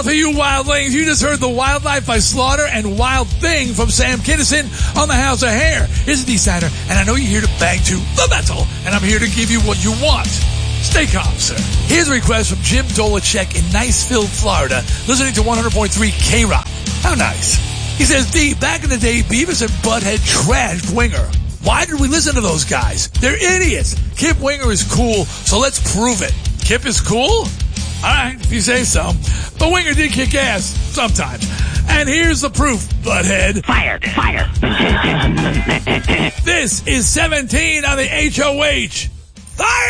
Well, to you wildlings, you just heard The Wildlife by Slaughter and Wild Thing from Sam Kinison on the House of Hair. Here's a D-Sider, and I know you're here to bang to the metal, and I'm here to give you what you want. Stay calm, sir. Here's a request from Jim Dolacek in Niceville, Florida, listening to 100.3 K-Rock. How nice. He says, D, back in the day, Beavis and Butthead trashed Winger. Why did we listen to those guys? They're idiots. Kip Winger is cool, so let's prove it. Kip is cool? All right, if you say so. But Winger did kick ass sometimes. And here's the proof, Butthead. Fired. This is 17 on the HOH. Fire!